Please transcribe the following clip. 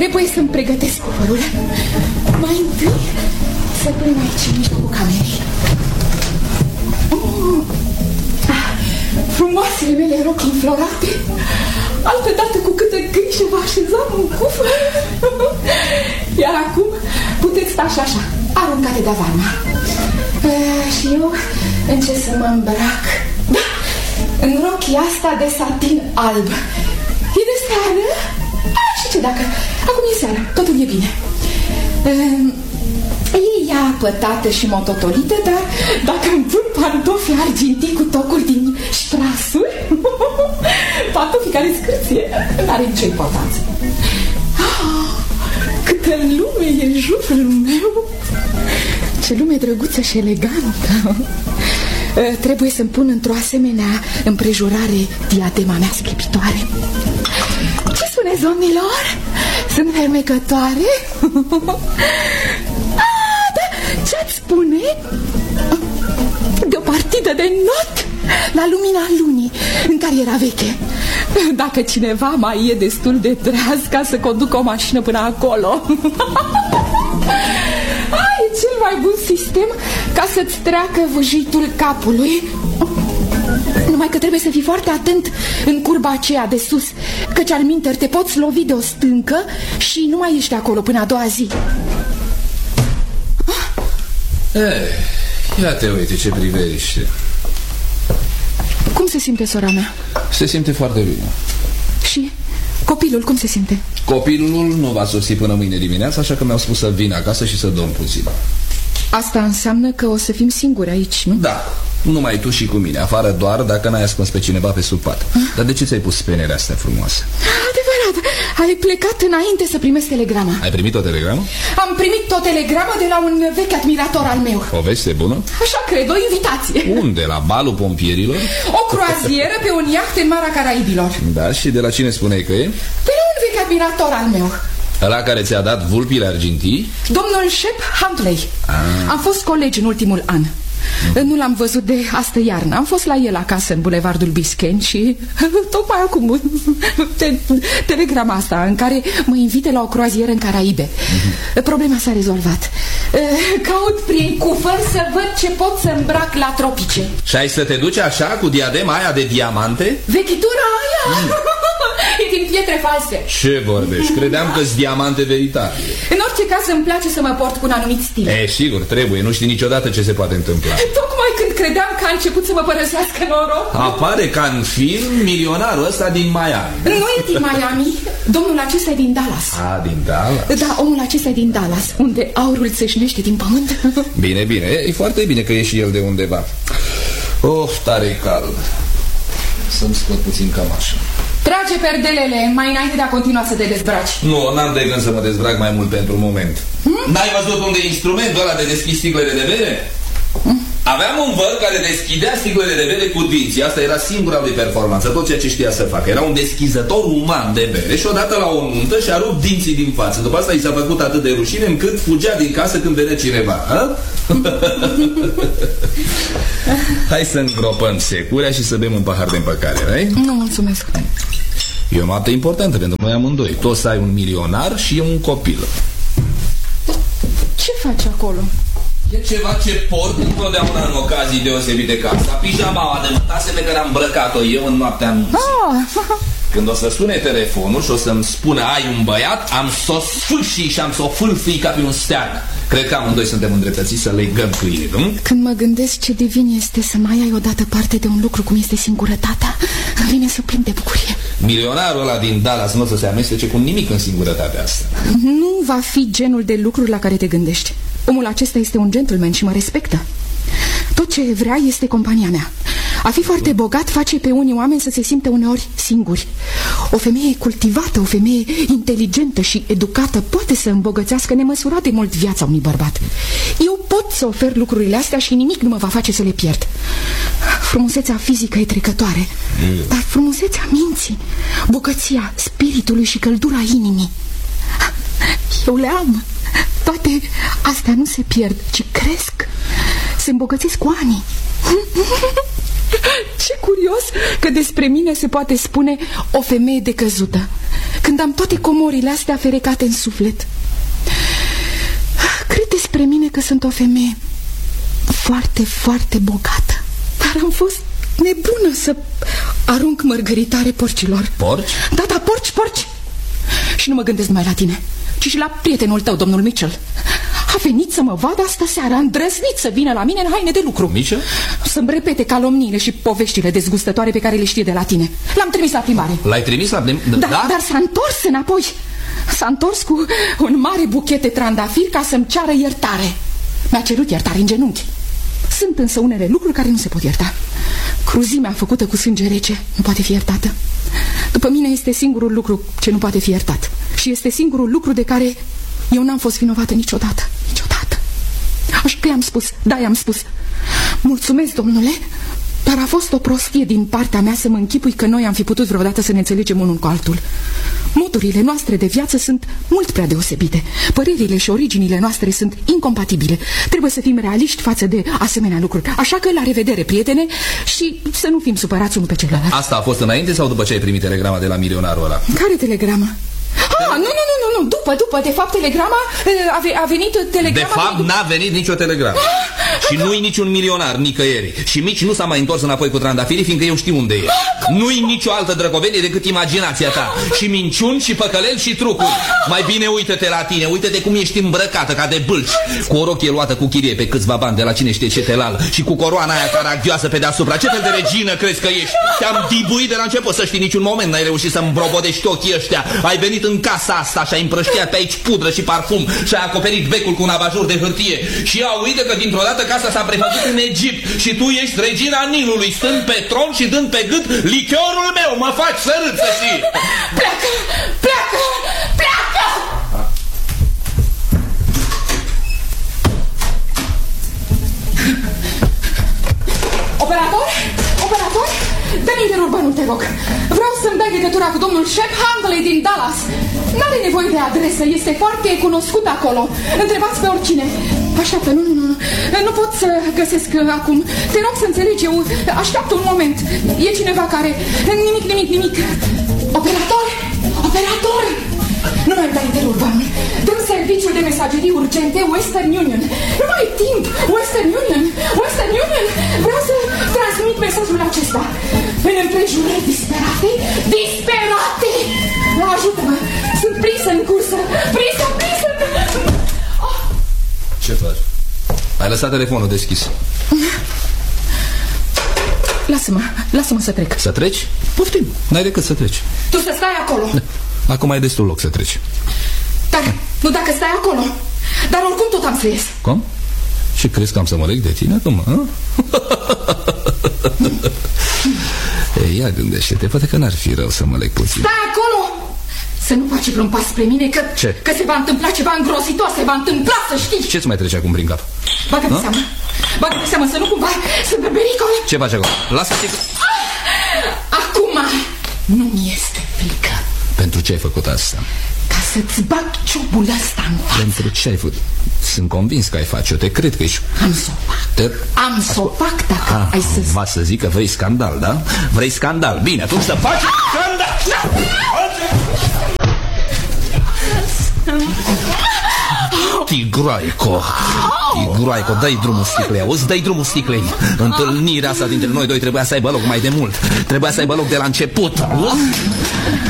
trebuie să-mi pregătesc cufărul. Mai întâi să punem aici în mijlocul camerei. Frumoasele mele rochi înflorate. Altădată cu câtă grijă vă așezam în cufăr. Iar acum puteți sta așa, aruncate de avarma. Și eu încep să mă îmbrac. Da, în rochia asta de satin alb. E de seară? Și ce dacă? Acum e seara, totul e bine. E ea pătată și mototolită, dar dacă îmi pun pantofi argintii cu tocuri din ștrasuri, pantofi care scârție, n-are nicio importanță. Câtă lume e în jurul meu! Ce lume drăguță și elegantă! Trebuie să-mi pun într-o asemenea împrejurare diadema mea sclipitoare. Ce spuneți, domnilor? Sunt fermecătoare? Da, ce-ați spune? De o partidă de not la lumina lunii, în care era veche. Dacă cineva mai e destul de treaz ca să conducă o mașină până acolo. E cel mai bun sistem ca să-ți treacă vâjitul capului. Numai că trebuie să fii foarte atent în curba aceea de sus, căci alminteri te poți lovi de o stâncă și nu mai ești acolo până a doua zi. Ia te uite ce priveliște. Cum se simte sora mea? Se simte foarte bine. Și copilul cum se simte? Copilul nu va sosi până mâine dimineață, așa că mi-au spus să vin acasă și să dorm puțin. Asta înseamnă că o să fim singuri aici, nu? Da, numai tu și cu mine, afară doar dacă n-ai ascuns pe cineva pe sub pat. Dar de ce ți-ai pus penele astea frumoase? Adevărat, ai plecat înainte să primesc telegrama. Ai primit o telegramă? Am primit o telegramă de la un vechi admirator al meu. O veste bună? Așa cred, o invitație. Unde? La balul pompierilor? O croazieră pe un iaht în Marea Caraibilor. Da, și de la cine spuneai că e? De la un vechi admirator al meu. Ăla care ți-a dat vulpile argintii? Domnul Shep Huntley. Am fost colegi în ultimul an. Nu l-am văzut de astă iarnă. Am fost la el acasă în bulevardul Biscayne și tocmai acum telegrama asta în care mă invite la o croazieră în Caraibe. Problema s-a rezolvat. Caut prin cufăr să văd ce pot să îmbrac la tropice. Și ai să te duci așa cu diadema aia de diamante? Vechitura aia? E din pietre false. Ce vorbești? Credeam că-s diamante veritabile. În orice caz îmi place să mă port cu un anumit stil. Sigur, trebuie, nu știi niciodată ce se poate întâmpla. Tocmai când credeam că a început să mă părăsească noroc, apare ca în film milionarul ăsta din Miami. Nu e din Miami, domnul acesta e din Dallas. Din Dallas? Da, omul acesta e din Dallas, unde aurul țâșnește din pământ. Bine, bine, e foarte bine că e și el de undeva. Tare cald. Să-mi scot puțin cămașa. Trage perdelele mai înainte de a continua să te dezbraci. Nu, n-am de gând să mă dezbrac mai mult pentru moment. N-ai văzut unde e instrumentul ăla de deschis sticlele de bere? Aveam un văr care deschidea sticlele de bere cu dinții. Asta era singura lui performanță, tot ceea ce știa să facă. Era un deschizător uman de bere și odată la o nuntă și-a rupt dinții din față. După asta i s-a făcut atât de rușine încât fugea din casă când venea cineva. Hai să îngropăm securea și să bem un pahar de împăcare,rai? Nu, mulțumesc. E o noapte importantă pentru noi amândoi. Tu o să ai un milionar și eu un copil. Ce faci acolo? E ceva ce port întotdeauna în ocazii deosebite ca asta. Pijamaua de mătase pe care am îmbrăcat-o eu în noaptea anunții. Când o să sune telefonul și o să-mi spună ai un băiat, am să o sfârși și am să o fâlfâi ca pe un steag. Cred că amândoi suntem îndreptățiți să legăm câinii, nu? Când mă gândesc ce divin este să mai ai odată parte de un lucru cum este singurătatea, îmi vine să plâng de bucurie. Milionarul ăla din Dallas nu o să se amestece cu nimic în singurătatea asta. Nu va fi genul de lucruri la care te gândești. Omul acesta este un gentleman și mă respectă. Tot ce vrea este compania mea. A fi foarte bogat face pe unii oameni să se simtă uneori singuri. O femeie cultivată, o femeie inteligentă și educată poate să îmbogățească nemăsurat de mult viața unui bărbat. Eu pot să ofer lucrurile astea și nimic nu mă va face să le pierd. Frumusețea fizică e trecătoare, dar frumusețea minții, bogăția spiritului și căldura inimii, eu le am. Toate astea nu se pierd, ci cresc, se îmbogățesc cu ani. Ce curios că despre mine se poate spune o femeie decăzută. când am toate comorile astea ferecate în suflet. Cred despre mine că sunt o femeie foarte, foarte bogată, dar am fost nebună să arunc mărgăritare porcilor. Porci? Da, porci. Și nu mă gândesc numai la tine, ci și la prietenul tău, domnul Mitchell. A venit să mă vadă astă seară, a îndrăznit să vină la mine în haine de lucru. Mitchell? Să-mi repete calomniile și poveștile dezgustătoare pe care le știe de la tine. L-am trimis la plimbare. L-ai trimis la plimbare? Da, dar s-a întors înapoi. S-a întors cu un mare buchet de trandafiri ca să-mi ceară iertare. Mi-a cerut iertare în genunchi. Sunt însă unele lucruri care nu se pot ierta. Cruzimea făcută cu sânge rece nu poate fi iertată. După mine este singurul lucru ce nu poate fi iertat. Și este singurul lucru de care eu n-am fost vinovată niciodată. Niciodată. Așa că i-am spus, da, i-am spus: mulțumesc, domnule, dar a fost o prostie din partea mea să mă închipui că noi am fi putut vreodată să ne înțelegem unul cu altul. Modurile noastre de viață sunt mult prea deosebite. Părerile și originile noastre sunt incompatibile. Trebuie să fim realiști față de asemenea lucruri. Așa că la revedere, prietene, și să nu fim supărați unul pe celălalt. Asta a fost înainte sau după ce ai primit telegrama de la milionarul ăla? Care telegramă? Nu, după, de fapt, telegrama a venit telegrama. De fapt, n-a venit nicio telegramă. Și nu-i niciun milionar nicăieri. Și Mici nu s-a mai întors înapoi cu trandafirii, fiindcă eu știu unde e. Nu-i nicio altă drăcovenie decât imaginația ta. Și minciuni și păcăleli și trucuri. Mai bine uită-te la tine, uită-te cum ești îmbrăcată ca de bâlci, cu o rochie luată cu chirie pe câțiva bani de la cine știe ce telal, și cu coroana aia caragioasă pe deasupra. Ce fel de regină crezi că ești? Te-am dibuit de la început, să știi, niciun moment n-ai reușit să-mi brobodești ochii ăștia. Ai venit în casa asta și ai împrăștiat pe aici pudră și parfum și ai acoperit becul cu un abajur de hârtie. Și ia uite că dintr-o dată casa s-a prefăcut în Egipt și tu ești regina Nilului, stând pe tron și dând pe gât lichiorul meu. Mă faci să râd, să știi. Pleacă! Operator, dă-mi interurbanul, te rog. Vreau să-mi dai legătura cu domnul Shep Handley din Dallas. N-are nevoie de adresă, este foarte cunoscut acolo. Întrebați pe oricine. Așteaptă, nu pot să găsesc acum. Te rog să înțelegi, eu așteaptă un moment. E cineva care... Nimic. Operator! Nu mai dai interurbanul. Dăm serviciul de mesagerii urgente Western Union. Nu mai ai timp. Western Union. Vreau să transmit mesajul acesta. În împrejurări disperate. Ajută-mă. Sunt prinsă în cursă. Prinsă. Oh. Ce faci? Ai lăsat telefonul deschis. Lasă-mă să trec. Să treci? Poftim, n-ai decât să treci. Tu să stai acolo. Acum ai destul loc să treci. Dar, nu dacă stai acolo. Dar oricum tot am să ies. Cum? Și crezi că am să mă leg de tine acum? Ei, ia gândește-te, poate că n-ar fi rău să mă leg puțin. Stai acolo! Să nu faci vreun pas spre mine, că se va întâmpla ceva îngrozitor, se va întâmpla, să știi. Ce-ți mai trece acum prin cap? Bagă-te seama să nu cumva sunt pe pericol. Ce faci acum? Lasă-te. Acum nu-mi este frică. Pentru ce ai făcut asta? Ca să-ți bag ciobul ăsta în față. Pentru ce ai făcut? Sunt convins că ai face-o, te cred că ești... Am să o fac dacă ai să... Va să zic că vrei scandal, da? Vrei scandal, bine, atunci să faci scandal! Tigroaico, dă-i drumul sticlei, auzi, dă-i drumul sticlei. Întâlnirea asta dintre noi doi trebuia să aibă loc mai de mult. Trebuia să aibă loc de la început, auzi?